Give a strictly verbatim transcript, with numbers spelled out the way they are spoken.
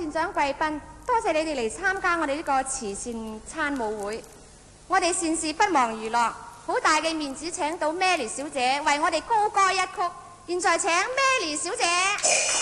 善長貴賓，多謝你哋嚟參加我哋呢個慈善餐舞會。我哋善事不忘娛樂，好大嘅面子請到 Mary 小姐為我哋高歌一曲。現在請 Mary 小姐。